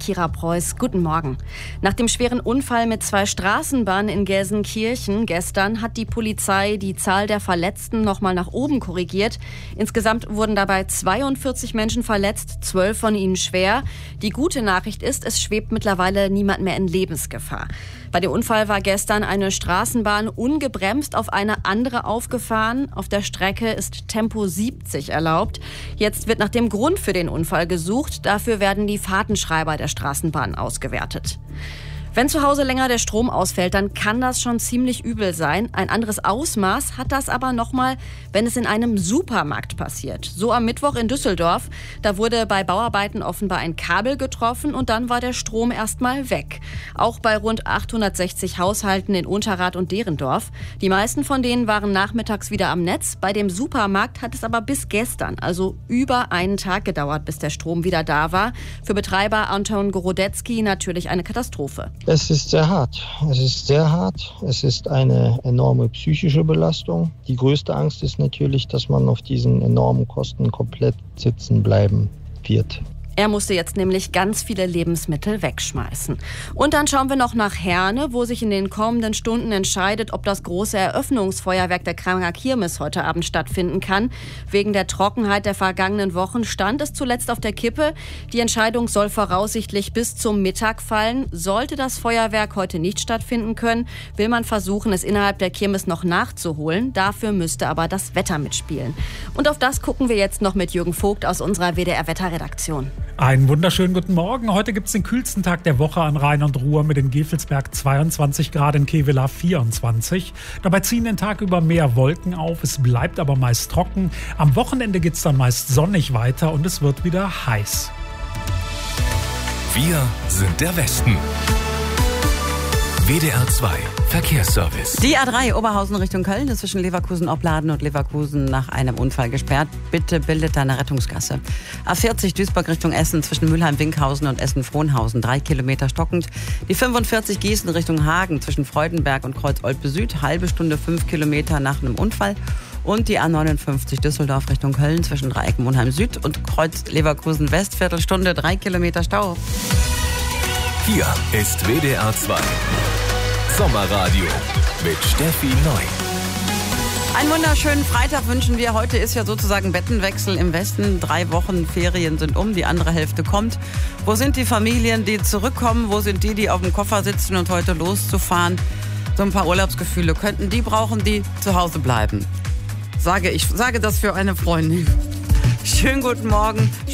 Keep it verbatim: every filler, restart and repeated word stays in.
Kira Preuß. Guten Morgen. Nach dem schweren Unfall mit zwei Straßenbahnen in Gelsenkirchen gestern hat die Polizei die Zahl der Verletzten noch mal nach oben korrigiert. Insgesamt wurden dabei zweiundvierzig Menschen verletzt, zwölf von ihnen schwer. Die gute Nachricht ist, es schwebt mittlerweile niemand mehr in Lebensgefahr. Bei dem Unfall war gestern eine Straßenbahn ungebremst auf eine andere aufgefahren. Auf der Strecke ist Tempo siebzig erlaubt. Jetzt wird nach dem Grund für den Unfall gesucht. Dafür werden die Fahrtenschreiber der Straßenbahn ausgewertet. Wenn zu Hause länger der Strom ausfällt, dann kann das schon ziemlich übel sein. Ein anderes Ausmaß hat das aber nochmal, wenn es in einem Supermarkt passiert. So am Mittwoch in Düsseldorf. Da wurde bei Bauarbeiten offenbar ein Kabel getroffen und dann war der Strom erstmal weg. Auch bei rund achthundertsechzig Haushalten in Unterrath und Derendorf. Die meisten von denen waren nachmittags wieder am Netz. Bei dem Supermarkt hat es aber bis gestern, also über einen Tag gedauert, bis der Strom wieder da war. Für Betreiber Anton Gorodetzky natürlich eine Katastrophe. Es ist sehr hart. Es ist sehr hart. Es ist eine enorme psychische Belastung. Die größte Angst ist natürlich, dass man auf diesen enormen Kosten komplett sitzen bleiben wird. Er musste jetzt nämlich ganz viele Lebensmittel wegschmeißen. Und dann schauen wir noch nach Herne, wo sich in den kommenden Stunden entscheidet, ob das große Eröffnungsfeuerwerk der Kranger Kirmes heute Abend stattfinden kann. Wegen der Trockenheit der vergangenen Wochen stand es zuletzt auf der Kippe. Die Entscheidung soll voraussichtlich bis zum Mittag fallen. Sollte das Feuerwerk heute nicht stattfinden können, will man versuchen, es innerhalb der Kirmes noch nachzuholen. Dafür müsste aber das Wetter mitspielen. Und auf das gucken wir jetzt noch mit Jürgen Vogt aus unserer W D R-Wetterredaktion. Einen wunderschönen guten Morgen. Heute gibt es den kühlsten Tag der Woche an Rhein und Ruhr mit in Gevelsberg zweiundzwanzig Grad, in Kevelaer vierundzwanzig. Dabei ziehen den Tag über mehr Wolken auf, es bleibt aber meist trocken. Am Wochenende geht es dann meist sonnig weiter und es wird wieder heiß. Wir sind der Westen. W D R zwei Verkehrsservice. Die A drei Oberhausen Richtung Köln ist zwischen Leverkusen-Opladen und Leverkusen nach einem Unfall gesperrt. Bitte bildet eine Rettungsgasse. A vierzig Duisburg Richtung Essen zwischen Mülheim-Winkhausen und Essen-Frohnhausen. Drei Kilometer stockend. Die fünfundvierzig Gießen Richtung Hagen zwischen Freudenberg und Kreuz-Olpe Süd. Halbe Stunde, fünf Kilometer nach einem Unfall. Und die A neunundfünfzig Düsseldorf Richtung Köln zwischen Dreieck Monheim Süd und Kreuz Leverkusen West. Viertelstunde, drei Kilometer Stau. Hier ist W D R zwei Sommerradio mit Steffi Neu. Einen wunderschönen Freitag wünschen wir. Heute ist ja sozusagen Bettenwechsel im Westen. Drei Wochen Ferien sind um, die andere Hälfte kommt. Wo sind die Familien, die zurückkommen? Wo sind die, die auf dem Koffer sitzen und heute loszufahren? So ein paar Urlaubsgefühle könnten die brauchen, die zu Hause bleiben. Sage ich, sage das für eine Freundin. Schönen guten Morgen.